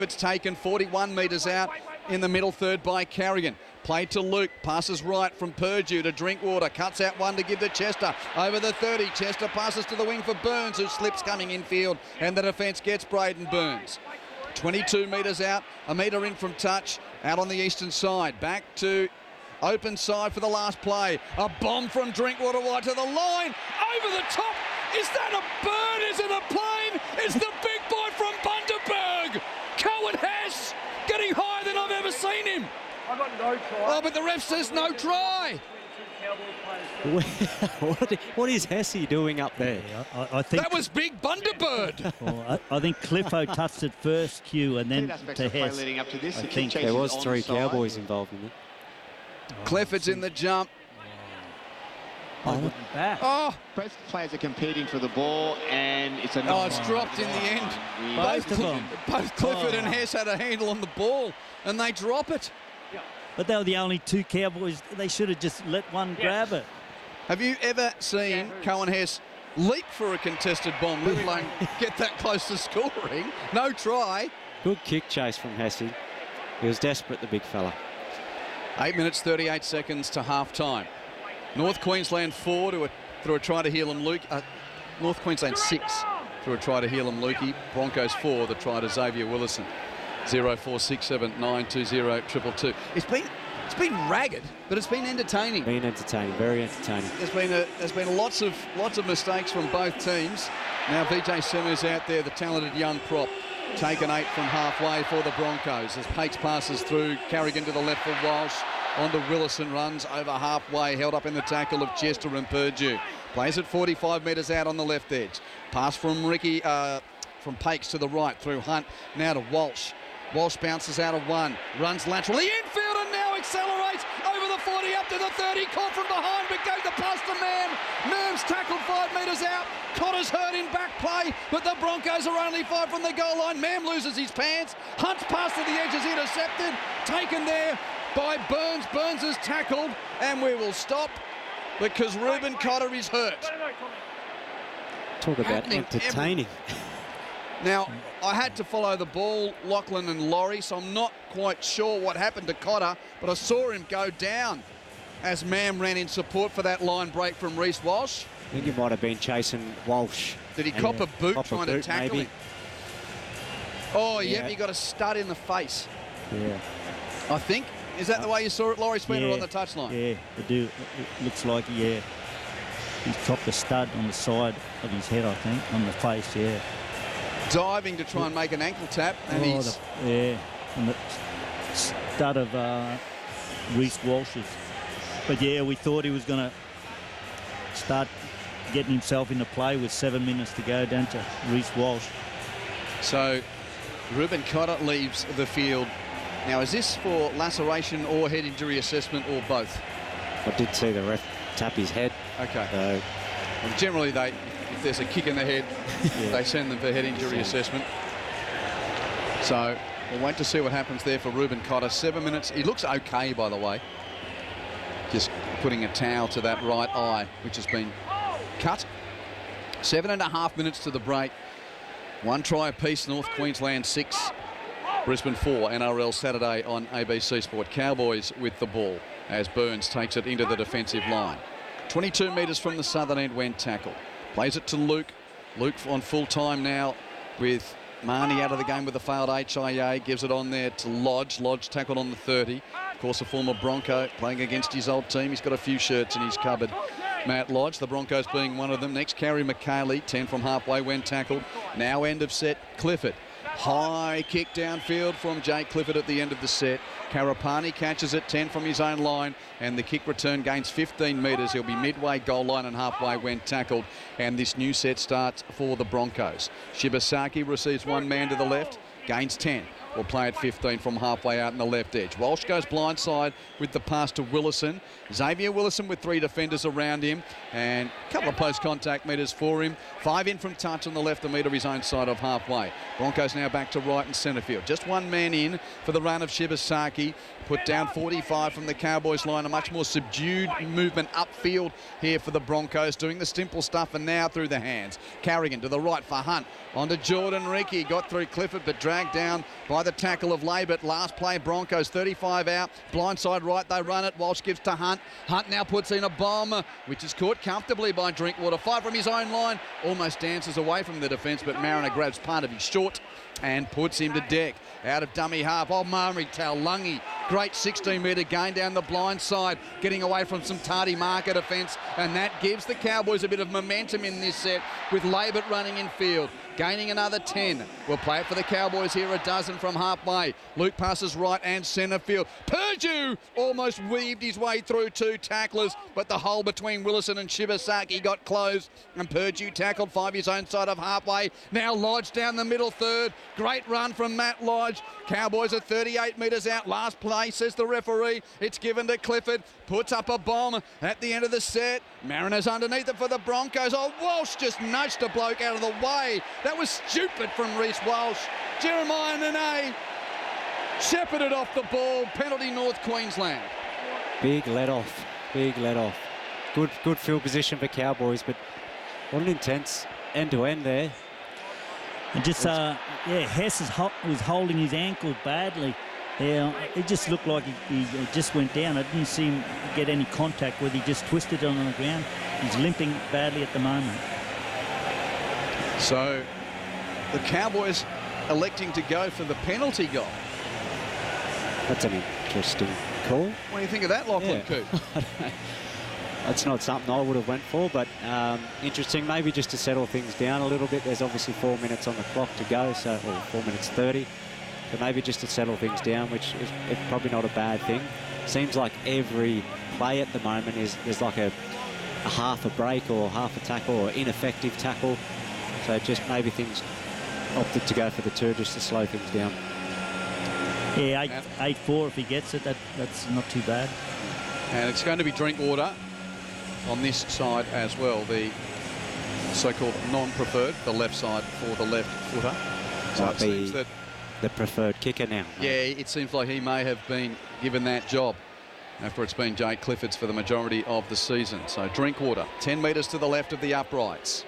It's taken 41 metres out in the middle third by Carrigan. Played to Luke, passes right from Purdue to Drinkwater, cuts out one to give to Chester. Over the 30, Chester passes to the wing for Burns, who slips coming infield, and the defence gets Braden Burns. 22 metres out, a metre in from touch, out on the eastern side. Back to open side for the last play. A bomb from Drinkwater wide to the line, over the top. Is that a bird? Is it a plane? It's the big boy from Bundaberg. Cohen Hess getting higher than I've ever seen him. I got no try. Oh, but the ref says no try. What is Hesse doing up there? Yeah, I think that was big Bundaberg. well, I think Cliffo touched it first, Q, and then to Hess. Leading up to this, I think There was 3 Cowboys involved in it. Clifford's in the jump. Back. Oh, Both players are competing for the ball, and it's a oh, it's dropped in the end. Both of them. Both Clifford and Hess had a handle on the ball, and they drop it. But they were the only 2 Cowboys. They should have just let one grab it. Have you ever seen Cohen Hess leap for a contested bomb, let alone get that close to scoring? No try. Good kick chase from Hesse. He was desperate, the big fella. 8 minutes, 38 seconds to half-time. North Queensland 4 through a try to Helam Luke. North Queensland 6 through a try to Helam Lukey. Broncos 4, the try to Xavier Willison. 0467 920 222. It's been ragged, but it's been entertaining. Been entertaining, very entertaining. There's been lots of mistakes from both teams. Now VJ Sema's out there, the talented young prop, taken 8 from halfway for the Broncos as Pakes passes through. Carrigan to the left for Walsh. Onto Willison, runs over halfway, held up in the tackle of Chester and Purdue. Plays it 45 metres out on the left edge. Pass from from Pakes to the right through Hunt. Now to Walsh. Walsh bounces out of one, runs laterally infield and now accelerates over the 40 up to the 30. Caught from behind, but goes the pass to Mam. Mam's tackled 5 metres out. Cotter's hurt in back play, but the Broncos are only 5 from the goal line. Mam loses his pants. Hunt's pass to the edge is intercepted. Taken there by Burns. Burns is tackled, and we will stop because Reuben Cotter is hurt. Talk about entertaining. Now, I had to follow the ball, Lachlan and Laurie, so I'm not quite sure what happened to Cotter, but I saw him go down as Mam ran in support for that line break from Reece Walsh. I think he might have been chasing Walsh. Did he cop a boot trying to tackle him? Oh, yep, he got a stud in the face. Yeah. I think. Is that the way you saw it, Laurie Spooner, on the touchline? Yeah, I do. It looks like, yeah. He's chopped a stud on the side of his head, I think, on the face, yeah. Diving to try and make an ankle tap, and he's... Yeah, and the stud of Reece Walsh's. But, yeah, we thought he was going to start getting himself into play with 7 minutes to go down to Reece Walsh. So, Reuben Cotter leaves the field. Now, is this for laceration or head injury assessment or both? I did see the ref tap his head. Okay. So, well, generally, if there's a kick in the head, they send them for head injury assessment. So we'll wait to see what happens there for Reuben Cotter. 7 minutes. He looks okay, by the way. Just putting a towel to that right eye, which has been cut. 7.5 minutes to the break. 1 try apiece, North Queensland 6. Brisbane 4, NRL Saturday on ABC Sport. Cowboys with the ball as Burns takes it into the defensive line. 22 metres from the southern end when tackled. Plays it to Luke. Luke on full time now with Marnie out of the game with a failed HIA. Gives it on there to Lodge. Lodge tackled on the 30. Of course, a former Bronco playing against his old team. He's got a few shirts in his cupboard. Matt Lodge, the Broncos being one of them. Next, Carey McKaylee, 10 from halfway when tackled. Now end of set, Clifford. High kick downfield from Jake Clifford at the end of the set. Karapani catches it 10 from his own line, and the kick return gains 15 metres. He'll be midway goal line and halfway when tackled, and this new set starts for the Broncos. Shibasaki receives 1 man to the left, gains 10. Will play at 15 from halfway out in the left edge. Walsh goes blindside with the pass to Willison. Xavier Willison with 3 defenders around him and a couple of post-contact metres for him. 5 in from touch on the left, a metre his own side of halfway. Broncos now back to right and centre field. Just 1 man in for the run of Shibasaki. Put down 45 from the Cowboys line. A much more subdued movement upfield here for the Broncos, doing the simple stuff and now through the hands. Carrigan to the right for Hunt. On to Jordan Ricky. Got through Clifford but dragged down by by the tackle of Labour. Last play, Broncos 35 out. Blindside right, they run it. Walsh gives to Hunt. Hunt now puts in a bomb, which is caught comfortably by Drinkwater. 5 from his own line. Almost dances away from the defence, but Mariner grabs part of his short and puts him to deck. Out of dummy half. Oh, Murray Taulagi. Great 16-metre gain down the blind side, getting away from some tardy marker defence, and that gives the Cowboys a bit of momentum in this set with Labour running in field. Gaining another 10. We'll play it for the Cowboys here, a dozen from halfway. Luke passes right and centre field. Purdue almost weaved his way through 2 tacklers, but the hole between Willison and Shibasaki got closed, and Purdue tackled 5 his own side of halfway. Now Lodge down the middle third. Great run from Matt Lodge. Cowboys are 38 metres out. Last play, says the referee. It's given to Clifford. Puts up a bomb at the end of the set. Mariners underneath it for the Broncos. Oh, Walsh just nudged a bloke out of the way. That was stupid from Reece Walsh. Jeremiah Nene shepherded off the ball. Penalty North Queensland. Big let off. Big let off. Good field position for Cowboys, but what an intense end-to-end there. And just, Hess was holding his ankle badly. Yeah, it just looked like he just went down. I didn't see him get any contact with. He just twisted on the ground. He's limping badly at the moment. So the Cowboys electing to go for the penalty goal. That's an interesting call. What do you think of that, Lachlan Coote? That's not something I would have went for, but interesting. Maybe just to settle things down a little bit. There's obviously 4 minutes on the clock to go, so or 4 minutes 30. But maybe just to settle things down, which is probably not a bad thing. Seems like every play at the moment there's like a half a break or half a tackle or ineffective tackle. So just maybe things opted to go for the 2 just to slow things down. Yeah, 8-4 if he gets it, that's not too bad. And it's going to be Drinkwater on this side as well, the so-called non-preferred, the left side for the left footer. So it seems that the preferred kicker now. Yeah, it seems like he may have been given that job after it's been Jake Clifford's for the majority of the season. So Drinkwater, 10 metres to the left of the uprights.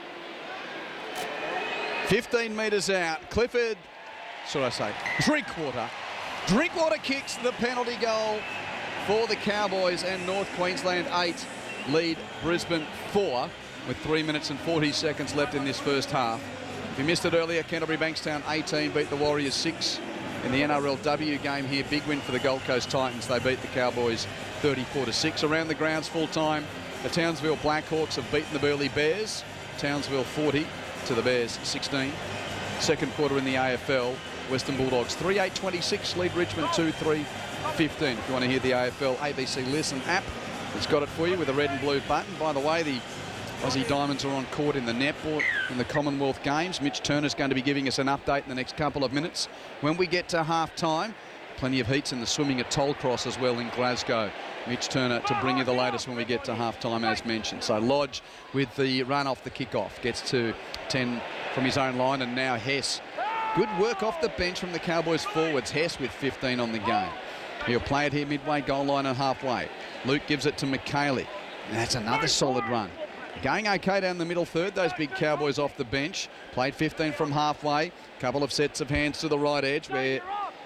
15 metres out. Clifford, should I say, Drinkwater. Drinkwater kicks the penalty goal for the Cowboys, and North Queensland 8 lead Brisbane 4 with 3 minutes and 40 seconds left in this first half. If you missed it earlier, Canterbury Bankstown 18 beat the Warriors 6 in the NRLW game here. Big win for the Gold Coast Titans. They beat the Cowboys 34-6. Around the grounds full time, the Townsville Blackhawks have beaten the Burleigh Bears. Townsville 40 to the Bears 16. Second quarter in the AFL, Western Bulldogs 3-8-26 lead Richmond 2-3-15. If you want to hear the AFL ABC Listen app, it's got it for you with a red and blue button. By the way, the Aussie Diamonds are on court in the netball in the Commonwealth Games. Mitch Turner's going to be giving us an update in the next couple of minutes. When we get to half-time, plenty of heats in the swimming at Tollcross as well in Glasgow. Mitch Turner to bring you the latest when we get to half-time as mentioned. So Lodge with the run off the kickoff gets to 10 from his own line, and now Hess. Good work off the bench from the Cowboys forwards. Hess with 15 on the game. He'll play it here midway, goal line and halfway. Luke gives it to McKaylee. And that's another solid run. Going okay down the middle third, those big Cowboys off the bench. Played 15 from halfway. Couple of sets of hands to the right edge where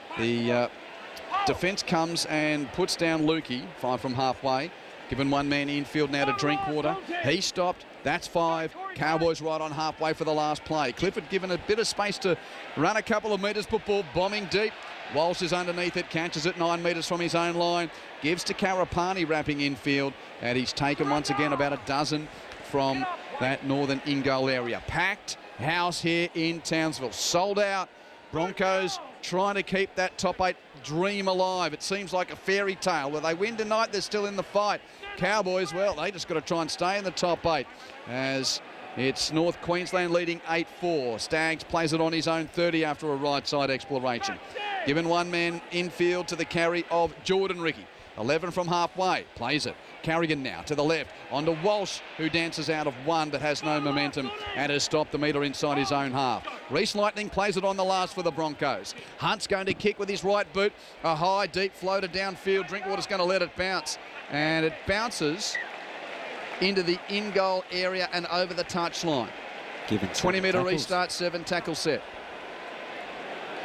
the defence comes and puts down Lukey. 5 from halfway. Given one man infield now to Drinkwater. He stopped. That's 5. Cowboys right on halfway for the last play. Clifford given a bit of space to run a couple of metres, but ball bombing deep. Walsh is underneath it, catches it 9 metres from his own line. Gives to Karapani wrapping infield. And he's taken once again about a dozen from that northern in-goal area. Packed house here in Townsville. Sold out. Broncos trying to keep that top 8 dream alive. It seems like a fairy tale. Where they win tonight, they're still in the fight. Cowboys, well, they just got to try and stay in the top 8 as it's North Queensland leading 8-4. Staggs plays it on his own 30 after a right side exploration. Given one man infield to the carry of Jordan Ricky. 11 from halfway, plays it. Carrigan now to the left, onto Walsh, who dances out of one but has no momentum and has stopped the metre inside his own half. Reece Lightning plays it on the last for the Broncos. Hunt's going to kick with his right boot. A high, deep floater downfield. Drinkwater's going to let it bounce. And it bounces into the in-goal area and over the touchline. 20 metre restart, 7 tackle set.